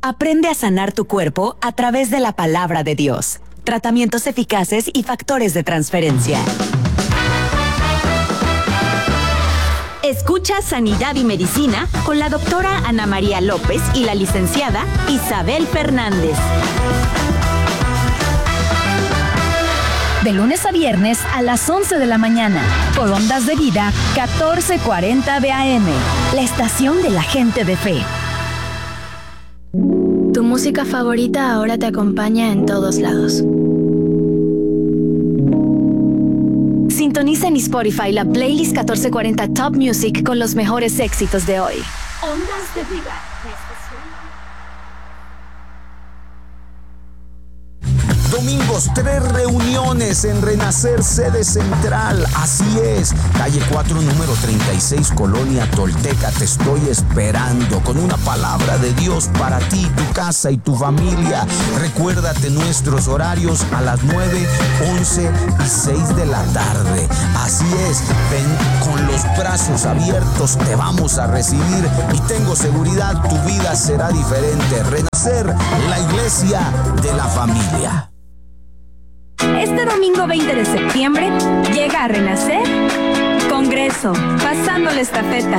Aprende a sanar tu cuerpo a través de la palabra de Dios, tratamientos eficaces y factores de transferencia. Escucha Sanidad y Medicina con la doctora Ana María López y la licenciada Isabel Fernández. De lunes a viernes a las 11 de la mañana, por Ondas de Vida 1440 de AM, la estación de la gente de fe. Tu música favorita ahora te acompaña en todos lados. Sintoniza en Spotify la playlist 1440 Top Music con los mejores éxitos de hoy. Ondas de Vida. Domingos, 3 reuniones en Renacer, sede central. Así es, calle 4, número 36, Colonia Tolteca. Te estoy esperando con una palabra de Dios para ti, tu casa y tu familia. Recuérdate nuestros horarios a las 9, 11 y 6 de la tarde. Así es, ven con los brazos abiertos, te vamos a recibir y tengo seguridad, tu vida será diferente. Renacer, la iglesia de la familia. Este domingo 20 de septiembre llega a Renacer Congreso, pasando la estafeta.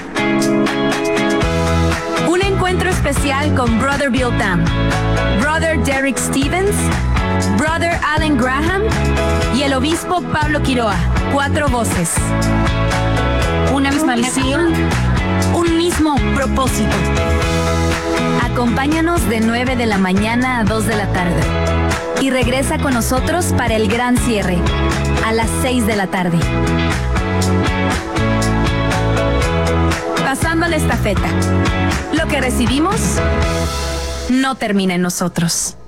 Un encuentro especial con Brother Bill Tam, Brother Derek Stevens, Brother Alan Graham y el obispo Pablo Quiroa. 4 voces. Una misma misión, un mismo propósito. Acompáñanos de 9 de la mañana a 2 de la tarde. Y regresa con nosotros para el gran cierre, a las 6 de la tarde. Pasando la estafeta. Lo que recibimos no termina en nosotros.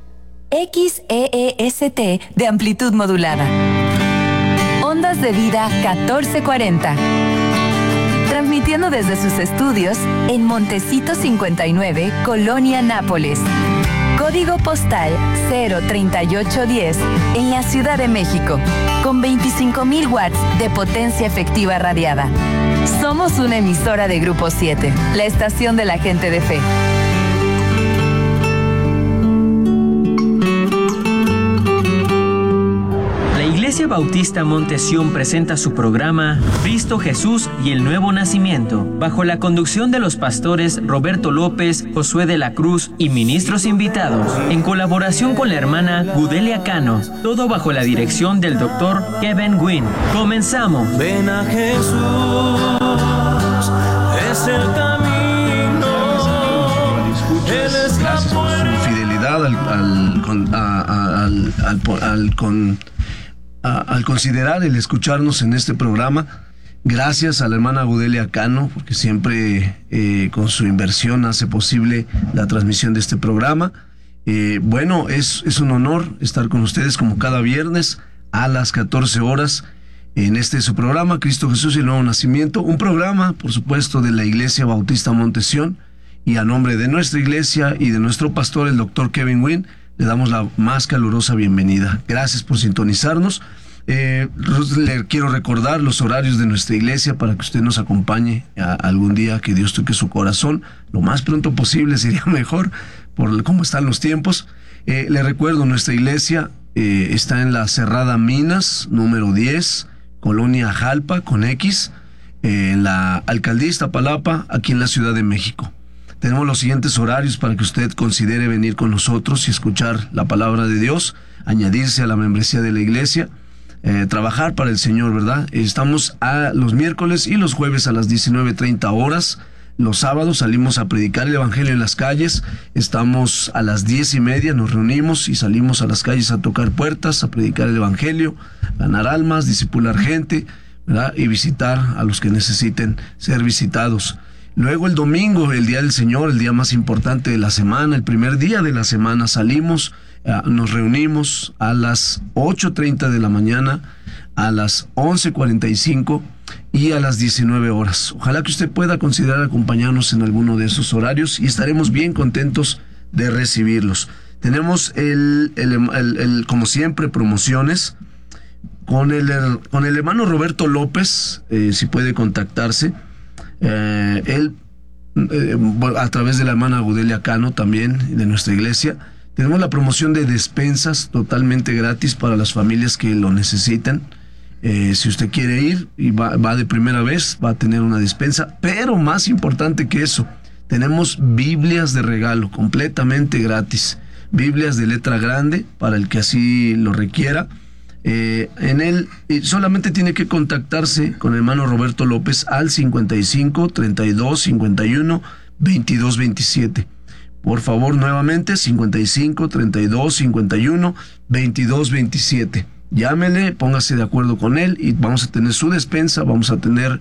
XEEST de amplitud modulada. Ondas de Vida 1440. Transmitiendo desde sus estudios en Montecito 59, Colonia Nápoles. Código postal 03810 en la Ciudad de México, con 25,000 watts de potencia efectiva radiada. Somos una emisora de Grupo 7, la estación de la gente de fe. La Iglesia Bautista Monte Sión presenta su programa Cristo Jesús y el Nuevo Nacimiento, bajo la conducción de los pastores Roberto López, Josué de la Cruz y ministros invitados, en colaboración con la hermana Gudelia Cano, todo bajo la dirección del doctor Kevin Wynn. ¡Comenzamos! Ven a Jesús, es el camino, Él es la puerta. Su fidelidad al considerar el escucharnos en este programa. Gracias a la hermana Gudelia Cano, porque siempre con su inversión hace posible la transmisión de este programa. Bueno, es un honor estar con ustedes como cada viernes a las 14 horas en su programa Cristo Jesús y el Nuevo Nacimiento, un programa, por supuesto, de la Iglesia Bautista Monte Sión, y a nombre de nuestra iglesia y de nuestro pastor, el doctor Kevin Wynn, le damos la más calurosa bienvenida. Gracias por sintonizarnos. Le quiero recordar los horarios de nuestra iglesia para que usted nos acompañe algún día, que Dios toque su corazón. Lo más pronto posible sería mejor, por cómo están los tiempos. Le recuerdo, nuestra iglesia está en la Cerrada Minas, número 10, Colonia Jalpa, con X, en la Alcaldía Iztapalapa, aquí en la Ciudad de México. Tenemos los siguientes horarios para que usted considere venir con nosotros y escuchar la palabra de Dios, añadirse a la membresía de la iglesia, trabajar para el Señor, ¿verdad? Estamos los miércoles y los jueves a las 19:30 horas. Los sábados salimos a predicar el evangelio en las calles. Estamos a las 10:30, nos reunimos y salimos a las calles a tocar puertas, a predicar el evangelio, ganar almas, discipular gente, ¿verdad? Y visitar a los que necesiten ser visitados. Luego el domingo, el día del Señor, el día más importante de la semana, el primer día de la semana, salimos, nos reunimos a las 8:30 de la mañana, a las 11:45 y a las 19 horas. Ojalá que usted pueda considerar acompañarnos en alguno de esos horarios y estaremos bien contentos de recibirlos. Tenemos como siempre, promociones con el hermano Roberto López, si puede contactarse. Él a través de la hermana Gudelia Cano también, de nuestra iglesia. Tenemos la promoción de despensas totalmente gratis para las familias que lo necesitan. Si usted quiere ir y va de primera vez, va a tener una despensa, pero más importante que eso, tenemos Biblias de regalo completamente gratis, Biblias de letra grande para el que así lo requiera. En él solamente tiene que contactarse con el hermano Roberto López al 55 32 51 22 27. Por favor, nuevamente 55 32 51 22 27. Llámele, póngase de acuerdo con él y vamos a tener su despensa, vamos a tener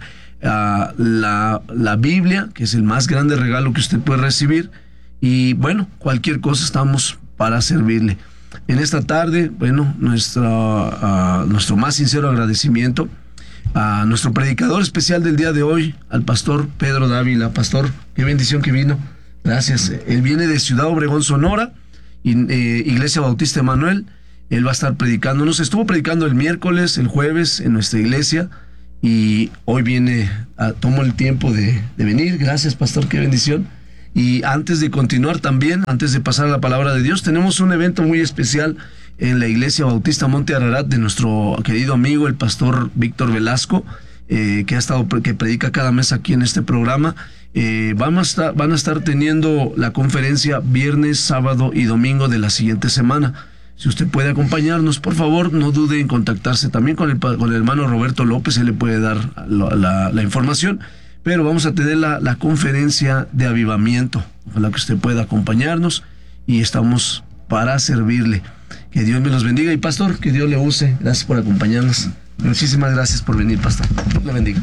la Biblia, que es el más grande regalo que usted puede recibir, y bueno, cualquier cosa estamos para servirle. En esta tarde, bueno, nuestro más sincero agradecimiento a nuestro predicador especial del día de hoy, al pastor Pedro Dávila. Pastor, qué bendición que vino. Gracias. Él viene de Ciudad Obregón, Sonora, Iglesia Bautista Emanuel. Él va a estar predicando. Nos estuvo predicando el miércoles, el jueves en nuestra iglesia, y hoy tomó el tiempo de venir. Gracias, pastor, qué bendición. Y antes de continuar también, antes de pasar a la palabra de Dios, tenemos un evento muy especial en la Iglesia Bautista Monte Ararat de nuestro querido amigo, el pastor Víctor Velasco, que predica cada mes aquí en este programa. Van a estar teniendo la conferencia viernes, sábado y domingo de la siguiente semana. Si usted puede acompañarnos, por favor, no dude en contactarse también con el hermano Roberto López, él le puede dar la información. Pero vamos a tener la conferencia de avivamiento. Ojalá que usted pueda acompañarnos y estamos para servirle. Que Dios me los bendiga. Y pastor, que Dios le use. Gracias por acompañarnos. Muchísimas gracias por venir, pastor. Dios le bendiga.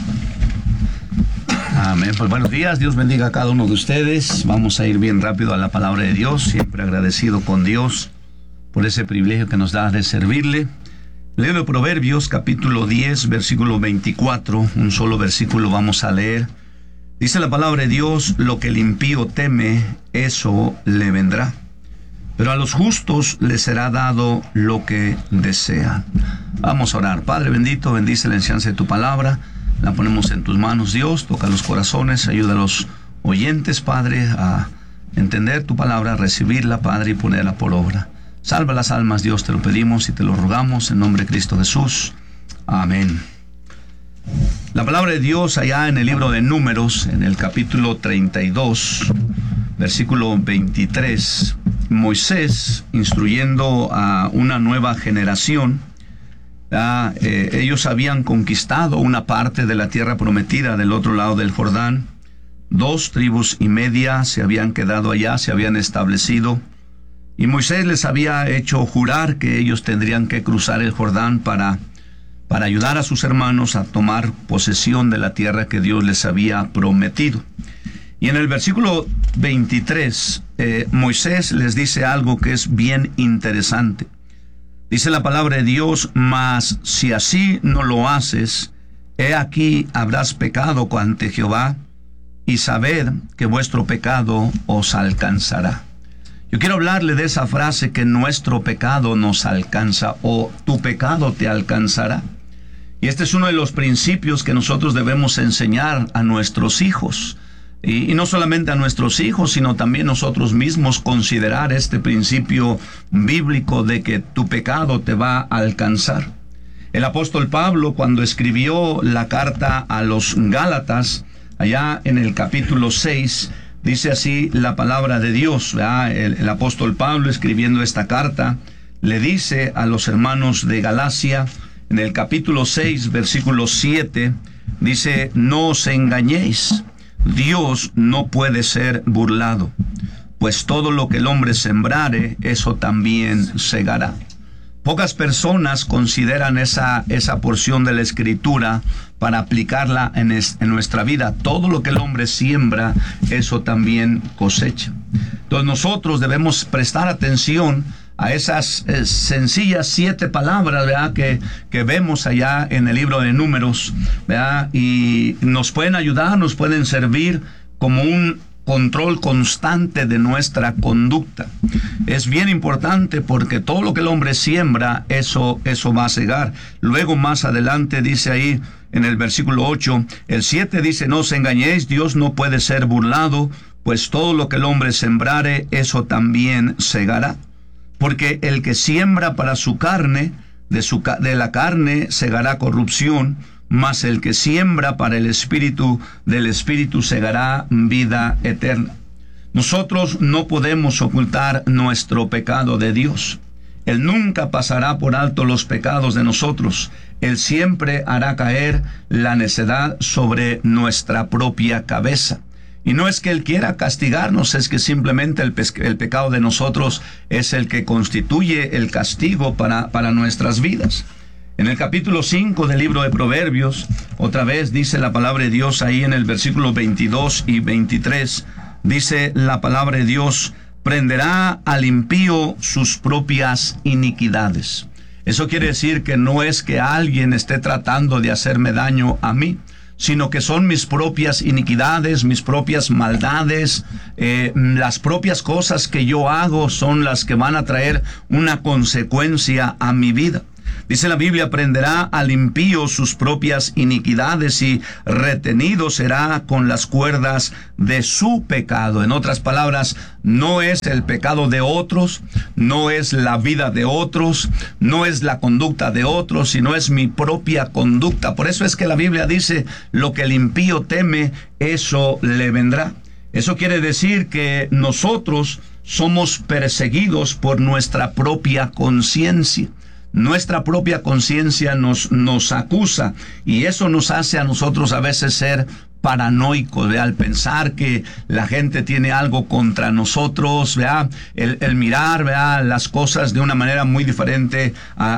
Amén. Pues buenos días. Dios bendiga a cada uno de ustedes. Vamos a ir bien rápido a la palabra de Dios. Siempre agradecido con Dios por ese privilegio que nos da de servirle. El libro de Proverbios, capítulo 10, versículo 24, un solo versículo vamos a leer. Dice la palabra de Dios: lo que el impío teme, eso le vendrá, pero a los justos les será dado lo que desean. Vamos a orar. Padre bendito, bendice la enseñanza de tu palabra. La ponemos en tus manos, Dios. Toca los corazones, ayuda a los oyentes, Padre, a entender tu palabra, a recibirla, Padre, y ponerla por obra. Salva las almas, Dios, te lo pedimos y te lo rogamos en nombre de Cristo Jesús. Amén. La palabra de Dios allá en el libro de Números, en el capítulo 32, versículo 23, Moisés, instruyendo a una nueva generación, ellos habían conquistado una parte de la tierra prometida del otro lado del Jordán. 2 tribus y media se habían quedado allá, se habían establecido. Y Moisés les había hecho jurar que ellos tendrían que cruzar el Jordán para ayudar a sus hermanos a tomar posesión de la tierra que Dios les había prometido. Y en el versículo 23, Moisés les dice algo que es bien interesante. Dice la palabra de Dios: mas si así no lo haces, he aquí habrás pecado ante Jehová, y sabed que vuestro pecado os alcanzará. Yo quiero hablarle de esa frase, que nuestro pecado nos alcanza, o tu pecado te alcanzará. Y este es uno de los principios que nosotros debemos enseñar a nuestros hijos. Y no solamente a nuestros hijos, sino también nosotros mismos considerar este principio bíblico de que tu pecado te va a alcanzar. El apóstol Pablo, cuando escribió la carta a los Gálatas, allá en el capítulo 6, dice así la palabra de Dios. El apóstol Pablo, escribiendo esta carta, le dice a los hermanos de Galacia, en el capítulo 6, versículo 7, dice: no os engañéis, Dios no puede ser burlado, pues todo lo que el hombre sembrare, eso también segará. Pocas personas consideran esa porción de la Escritura para aplicarla en nuestra vida. Todo lo que el hombre siembra, eso también cosecha. Entonces nosotros debemos prestar atención a esas sencillas 7 palabras, ¿verdad?, que vemos allá en el libro de Números, ¿verdad? Y nos pueden ayudar, nos pueden servir como un control constante de nuestra conducta. Es bien importante porque todo lo que el hombre siembra, eso va a segar. Luego más adelante dice ahí en el versículo 8, el 7 dice, no os engañéis, Dios no puede ser burlado, pues todo lo que el hombre sembrare, eso también segará. Porque el que siembra para su carne, de la carne segará corrupción, mas el que siembra para el Espíritu, del Espíritu segará vida eterna. Nosotros no podemos ocultar nuestro pecado de Dios. Él nunca pasará por alto los pecados de nosotros. Él siempre hará caer la necedad sobre nuestra propia cabeza. Y no es que Él quiera castigarnos, es que simplemente el pecado de nosotros es el que constituye el castigo para nuestras vidas. En el capítulo 5 del libro de Proverbios, otra vez dice la palabra de Dios ahí en el versículo 22 y 23, dice la palabra de Dios, prenderá al impío sus propias iniquidades. Eso quiere decir que no es que alguien esté tratando de hacerme daño a mí, sino que son mis propias iniquidades, mis propias maldades, las propias cosas que yo hago son las que van a traer una consecuencia a mi vida. Dice la Biblia, prenderá al impío sus propias iniquidades y retenido será con las cuerdas de su pecado. En otras palabras, no es el pecado de otros, no es la vida de otros, no es la conducta de otros, sino es mi propia conducta. Por eso es que la Biblia dice, lo que el impío teme, eso le vendrá. Eso quiere decir que nosotros somos perseguidos por nuestra propia conciencia. Nuestra propia conciencia nos acusa y eso nos hace a nosotros a veces ser paranoicos, ¿vea? Al pensar que la gente tiene algo contra nosotros, ¿vea? El mirar, ¿vea? Las cosas de una manera muy diferente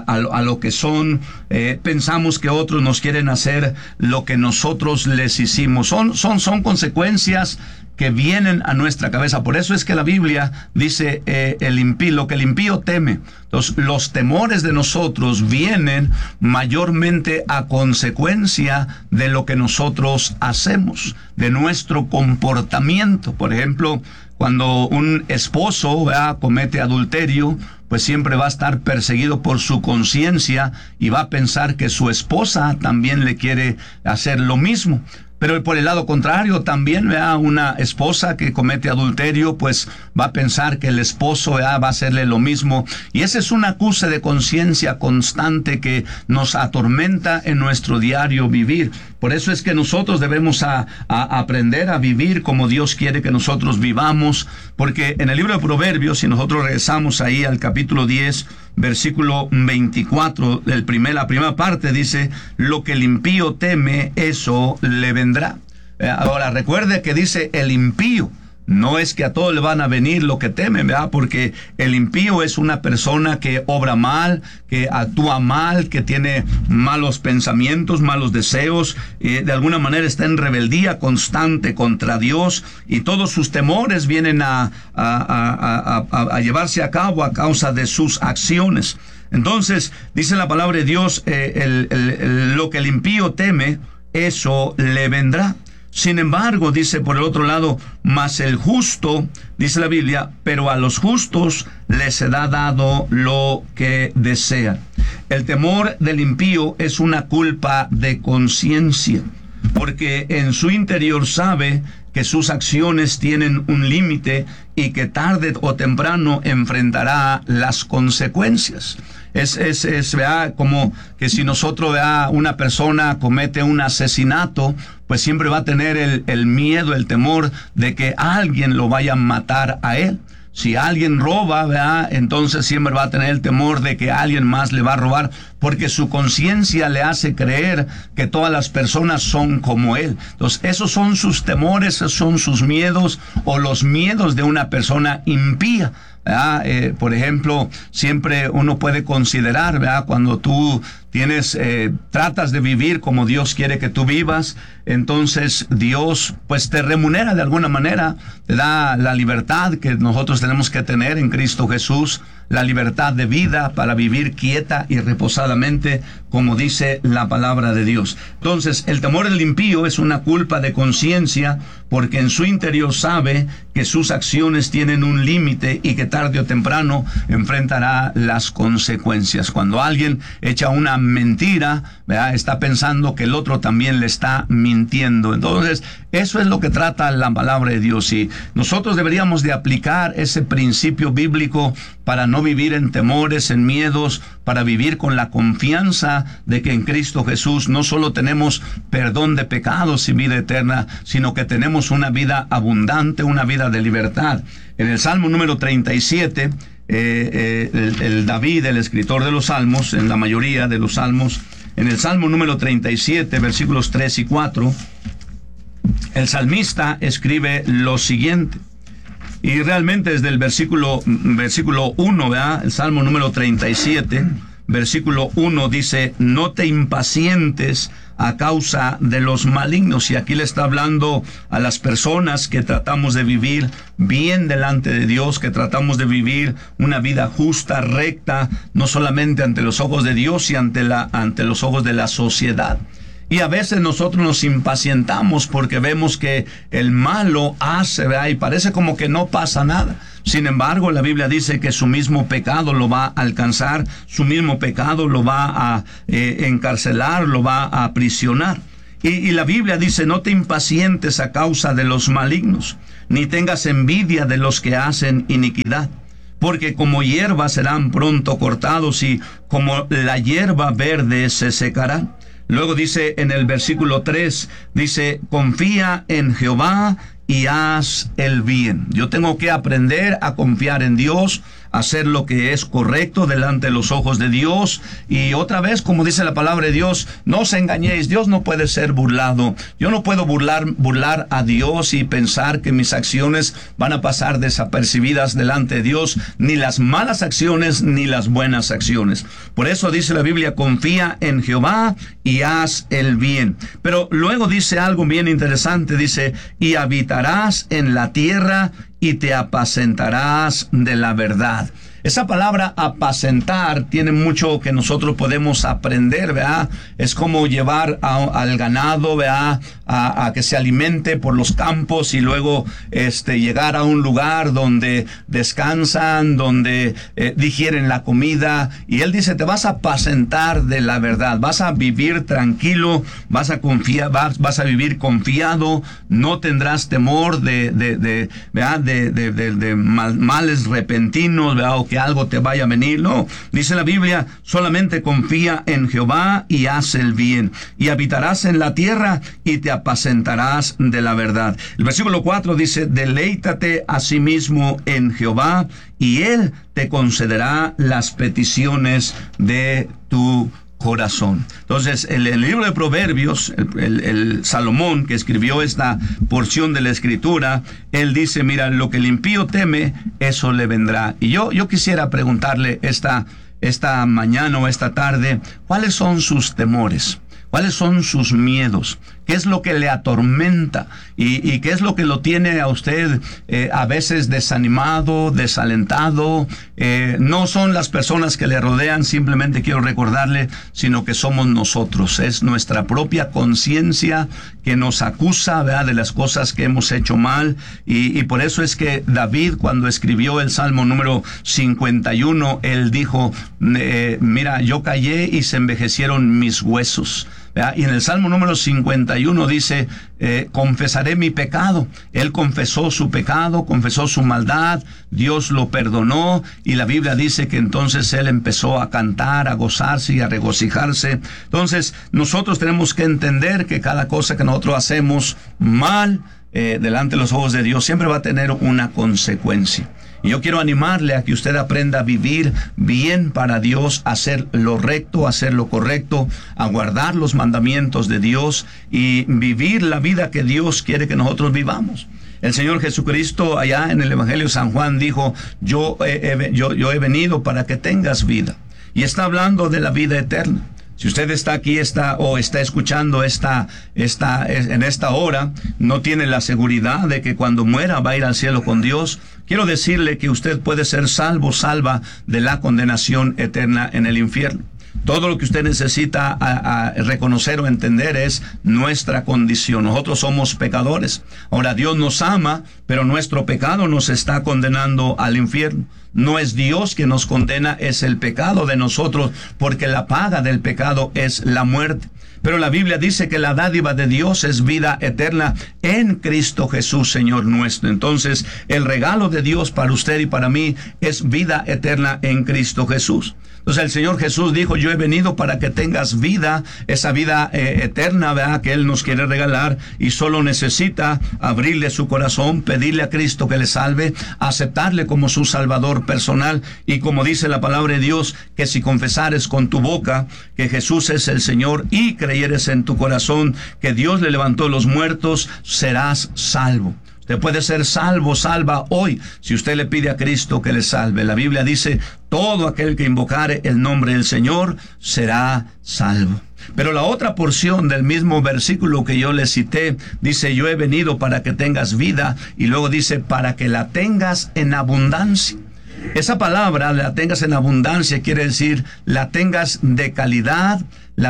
a lo que son. Pensamos que otros nos quieren hacer lo que nosotros les hicimos. Son consecuencias que vienen a nuestra cabeza. Por eso es que la Biblia dice lo que el impío teme. Entonces, los temores de nosotros vienen mayormente a consecuencia de lo que nosotros hacemos, de nuestro comportamiento. Por ejemplo, cuando un esposo comete adulterio, pues siempre va a estar perseguido por su conciencia y va a pensar que su esposa también le quiere hacer lo mismo. Pero por el lado contrario, también una esposa que comete adulterio, pues va a pensar que el esposo va a hacerle lo mismo. Y ese es un acuse de conciencia constante que nos atormenta en nuestro diario vivir. Por eso es que nosotros debemos aprender a vivir como Dios quiere que nosotros vivamos. Porque en el libro de Proverbios, si nosotros regresamos ahí al capítulo 10, versículo 24, la primera parte dice, lo que el impío teme, eso le vendrá. Ahora, recuerde que dice el impío. No es que a todos le van a venir lo que temen, ¿verdad? Porque el impío es una persona que obra mal, que actúa mal, que tiene malos pensamientos, malos deseos, de alguna manera está en rebeldía constante contra Dios y todos sus temores vienen a llevarse a cabo a causa de sus acciones. Entonces, dice la palabra de Dios, lo que el impío teme, eso le vendrá. Sin embargo, dice por el otro lado, mas el justo, dice la Biblia, pero a los justos les será dado lo que desean. El temor del impío es una culpa de conciencia, porque en su interior sabe que sus acciones tienen un límite y que tarde o temprano enfrentará las consecuencias. ¿Vea? Como que si una persona comete un asesinato, pues siempre va a tener el miedo, el temor de que alguien lo vaya a matar a él. Si alguien roba, ¿verdad? Entonces siempre va a tener el temor de que alguien más le va a robar, porque su conciencia le hace creer que todas las personas son como él. Entonces, esos son sus temores, esos son sus miedos o los miedos de una persona impía. Por ejemplo, siempre uno puede considerar, ¿verdad? Cuando tú tratas de vivir como Dios quiere que tú vivas, entonces Dios pues te remunera de alguna manera, te da la libertad que nosotros tenemos que tener en Cristo Jesús, la libertad de vida para vivir quieta y reposadamente, como dice la palabra de Dios. Entonces, el temor del impío es una culpa de conciencia, porque en su interior sabe que sus acciones tienen un límite y que tarde o temprano enfrentará las consecuencias. Cuando alguien echa una mentira, ¿verdad?, está pensando que el otro también le está mintiendo. Entonces, eso es lo que trata la palabra de Dios, y nosotros deberíamos de aplicar ese principio bíblico para no vivir en temores, en miedos, para vivir con la confianza de que en Cristo Jesús no solo tenemos perdón de pecados y vida eterna, sino que tenemos una vida abundante, una vida de libertad. En el Salmo número 37, el David, el escritor de los Salmos, en la mayoría de los Salmos, en el Salmo número 37, versículos 3 y 4, el salmista escribe lo siguiente. Y realmente desde el versículo 1, ¿verdad?, el Salmo número 37, versículo 1 dice: no te impacientes a causa de los malignos. Y aquí le está hablando a las personas que tratamos de vivir bien delante de Dios, que tratamos de vivir una vida justa, recta, no solamente ante los ojos de Dios y ante los ojos de la sociedad. Y a veces nosotros nos impacientamos porque vemos que el malo hace, ¿verdad?, y parece como que no pasa nada. Sin embargo, la Biblia dice que su mismo pecado lo va a alcanzar, su mismo pecado lo va a encarcelar, lo va a aprisionar. Y la Biblia dice: no te impacientes a causa de los malignos, ni tengas envidia de los que hacen iniquidad, porque como hierba serán pronto cortados y como la hierba verde se secarán. Luego dice en el versículo 3, dice: confía en Jehová y haz el bien. Yo tengo que aprender a confiar en Dios, hacer lo que es correcto delante de los ojos de Dios. Y otra vez, como dice la palabra de Dios, no os engañéis, Dios no puede ser burlado. Yo no puedo burlar a Dios y pensar que mis acciones van a pasar desapercibidas delante de Dios, ni las malas acciones ni las buenas acciones. Por eso dice la Biblia: confía en Jehová y haz el bien. Pero luego dice algo bien interesante, dice: y habitarás en la tierra y te apacentarás de la verdad. Esa palabra apacentar tiene mucho que nosotros podemos aprender, ¿verdad? Es como llevar al ganado, ¿verdad?, a que se alimente por los campos y luego llegar a un lugar donde descansan, donde digieren la comida. Y él dice: te vas a apacentar de la verdad, vas a vivir tranquilo, vas a confiar, vas a vivir confiado, no tendrás temor de males repentinos, ¿verdad?, o que algo te vaya a venir. No, dice la Biblia: solamente confía en Jehová y haz el bien, y habitarás en la tierra y te apacentarás de la verdad. El versículo 4 dice: deleítate a sí mismo en Jehová y él te concederá las peticiones de tu corazón. Entonces, en el libro de Proverbios, el Salomón, que escribió esta porción de la Escritura, él dice: mira, lo que el impío teme, eso le vendrá. Y yo quisiera preguntarle esta mañana o esta tarde, ¿cuáles son sus temores? ¿Cuáles son sus miedos? ¿Qué es lo que le atormenta? ¿Y qué es lo que lo tiene a usted a veces desanimado, desalentado? No son las personas que le rodean, simplemente quiero recordarle, sino que somos nosotros. Es nuestra propia conciencia que nos acusa, ¿verdad?, de las cosas que hemos hecho mal. Y por eso es que David, cuando escribió el Salmo número 51, él dijo: mira, yo callé y se envejecieron mis huesos. Y en el Salmo número 51 dice: confesaré mi pecado. Él confesó su pecado, confesó su maldad, Dios lo perdonó, y la Biblia dice que entonces él empezó a cantar, a gozarse y a regocijarse. Entonces nosotros tenemos que entender que cada cosa que nosotros hacemos mal delante de los ojos de Dios siempre va a tener una consecuencia. Y yo quiero animarle a que usted aprenda a vivir bien para Dios, a hacer lo recto, a hacer lo correcto, a guardar los mandamientos de Dios y vivir la vida que Dios quiere que nosotros vivamos. El Señor Jesucristo, allá en el Evangelio de San Juan, dijo: yo he venido para que tengas vida. Y está hablando de la vida eterna. Si usted está aquí o está escuchando en esta hora, no tiene la seguridad de que cuando muera va a ir al cielo con Dios, quiero decirle que usted puede ser salva de la condenación eterna en el infierno. Todo lo que usted necesita a reconocer o entender es nuestra condición. Nosotros somos pecadores. Ahora, Dios nos ama, pero nuestro pecado nos está condenando al infierno. No es Dios que nos condena, es el pecado de nosotros, porque la paga del pecado es la muerte. Pero la Biblia dice que la dádiva de Dios es vida eterna en Cristo Jesús, Señor nuestro. Entonces, el regalo de Dios para usted y para mí es vida eterna en Cristo Jesús. Entonces el Señor Jesús dijo, yo he venido para que tengas vida, esa vida eterna, ¿verdad?, que Él nos quiere regalar, y solo necesita abrirle su corazón, pedirle a Cristo que le salve, aceptarle como su Salvador personal, y como dice la palabra de Dios, que si confesares con tu boca que Jesús es el Señor y creyeres en tu corazón que Dios le levantó de los muertos, serás salvo. Usted puede ser salva hoy si usted le pide a Cristo que le salve. La Biblia dice, todo aquel que invocare el nombre del Señor será salvo. Pero la otra porción del mismo versículo que yo le cité, dice, yo he venido para que tengas vida, y luego dice, para que la tengas en abundancia. Esa palabra, la tengas en abundancia, quiere decir, la tengas de calidad, la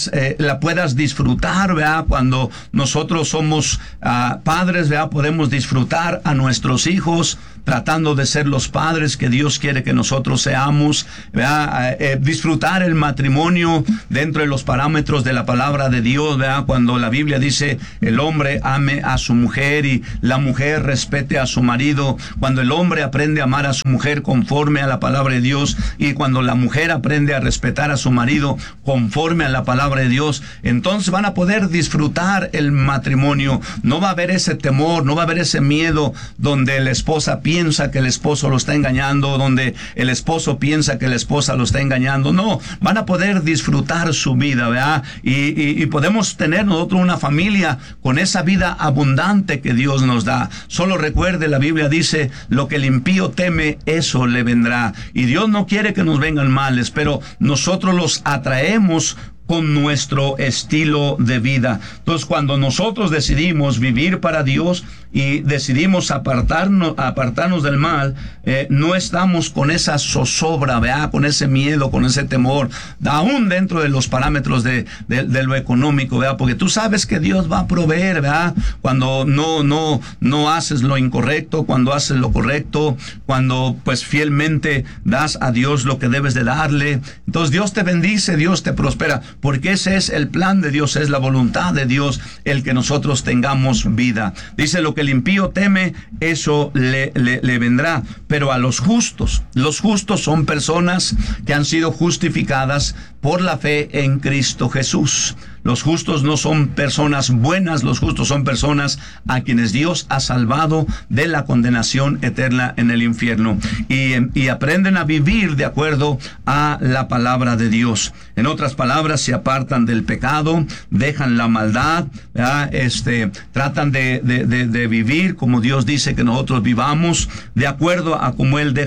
puedas disfrutar, ¿verdad? Cuando nosotros somos padres, ¿verdad?, podemos disfrutar a nuestros hijos, tratando de ser los padres que Dios quiere que nosotros seamos, ¿verdad? Disfrutar el matrimonio dentro de los parámetros de la palabra de Dios, ¿verdad? Cuando la Biblia dice, el hombre ame a su mujer y la mujer respete a su marido, cuando el hombre aprende a amar a su mujer conforme a la palabra de Dios, y cuando la mujer aprende a respetar a su marido conforme a la palabra de Dios, entonces van a poder disfrutar el matrimonio. No va a haber ese temor, no va a haber ese miedo donde la esposa piensa que el esposo lo está engañando, donde el esposo piensa que la esposa lo está engañando. No, van a poder disfrutar su vida, ¿verdad? Y podemos tener nosotros una familia con esa vida abundante que Dios nos da. Solo recuerde, la Biblia dice, lo que el impío teme, eso le vendrá. Y Dios no quiere que nos vengan males, pero nosotros los atraemos con nuestro estilo de vida. Entonces, cuando nosotros decidimos vivir para Dios y decidimos apartarnos del mal, no estamos con esa zozobra, ¿verdad?, con ese miedo, con ese temor, aún dentro de los parámetros de lo económico, ¿verdad?, porque tú sabes que Dios va a proveer, ¿verdad?, cuando no haces lo incorrecto, cuando haces lo correcto, cuando pues fielmente das a Dios lo que debes de darle. Entonces Dios te bendice, Dios te prospera, porque ese es el plan de Dios, es la voluntad de Dios el que nosotros tengamos vida. Dice, lo que el impío teme, eso le vendrá. Pero a los justos son personas que han sido justificadas por la fe en Cristo Jesús. Los justos no son personas buenas, los justos son personas a quienes Dios ha salvado de la condenación eterna en el infierno, y aprenden a vivir de acuerdo a la palabra de Dios. En otras palabras, se apartan del pecado, dejan la maldad, ¿verdad? Tratan de vivir como Dios dice que nosotros vivamos, de acuerdo a como Él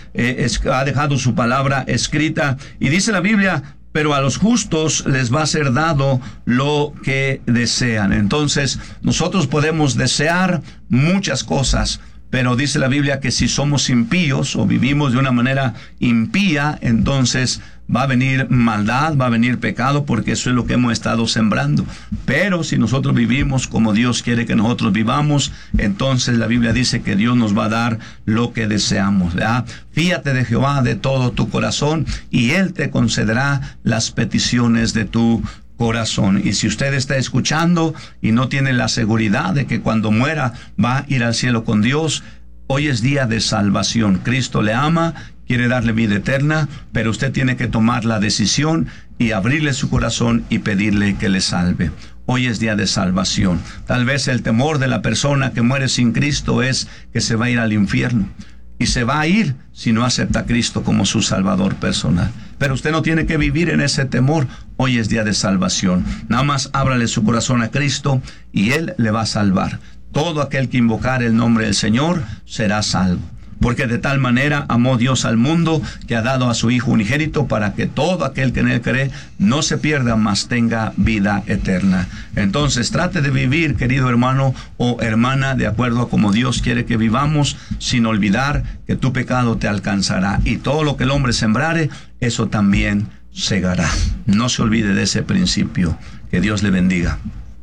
ha dejado su palabra escrita. Y dice la Biblia, pero a los justos les va a ser dado lo que desean. Entonces, nosotros podemos desear muchas cosas, pero dice la Biblia que si somos impíos o vivimos de una manera impía, entonces va a venir maldad, va a venir pecado, porque eso es lo que hemos estado sembrando. Pero si nosotros vivimos como Dios quiere que nosotros vivamos, entonces la Biblia dice que Dios nos va a dar lo que deseamos, ¿verdad? Fíate de Jehová de todo tu corazón, y Él te concederá las peticiones de tu corazón. Y si usted está escuchando y no tiene la seguridad de que cuando muera va a ir al cielo con Dios, hoy es día de salvación. Cristo le ama, quiere darle vida eterna, pero usted tiene que tomar la decisión y abrirle su corazón y pedirle que le salve. Hoy es día de salvación. Tal vez el temor de la persona que muere sin Cristo es que se va a ir al infierno. Y se va a ir si no acepta a Cristo como su Salvador personal. Pero usted no tiene que vivir en ese temor. Hoy es día de salvación. Nada más ábrale su corazón a Cristo y Él le va a salvar. Todo aquel que invocar el nombre del Señor será salvo. Porque de tal manera amó Dios al mundo que ha dado a su Hijo unigénito para que todo aquel que en él cree no se pierda, mas tenga vida eterna. Entonces trate de vivir, querido hermano o hermana, de acuerdo a como Dios quiere que vivamos, sin olvidar que tu pecado te alcanzará, y todo lo que el hombre sembrare, eso también segará. No se olvide de ese principio. Que Dios le bendiga.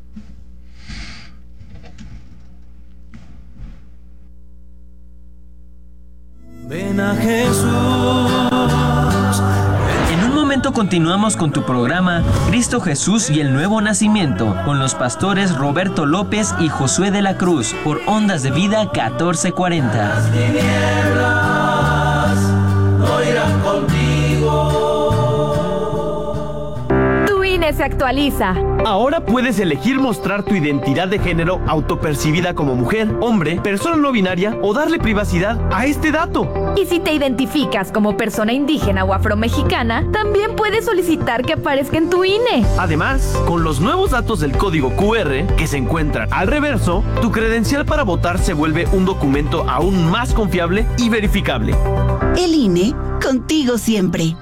Ven a Jesús. En un momento continuamos con tu programa Cristo Jesús y el Nuevo Nacimiento con los pastores Roberto López y Josué de la Cruz por Ondas de Vida 1440. Las tinieblas no irán contigo. Tu INE se actualiza. Ahora puedes elegir mostrar tu identidad de género autopercibida como mujer, hombre, persona no binaria o darle privacidad a este dato. Y si te identificas como persona indígena o afromexicana, también puedes solicitar que aparezca en tu INE. Además, con los nuevos datos del código QR que se encuentran al reverso, tu credencial para votar se vuelve un documento aún más confiable y verificable. El INE, contigo siempre.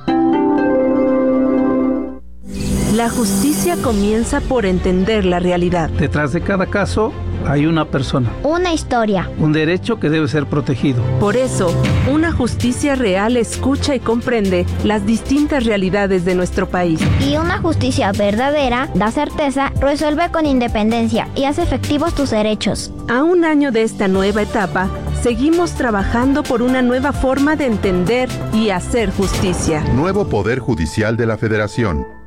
La justicia comienza por entender la realidad. Detrás de cada caso hay una persona. Una historia. Un derecho que debe ser protegido. Por eso, una justicia real escucha y comprende las distintas realidades de nuestro país. Y una justicia verdadera da certeza, resuelve con independencia y hace efectivos tus derechos. A un año de esta nueva etapa, seguimos trabajando por una nueva forma de entender y hacer justicia. Nuevo Poder Judicial de la Federación.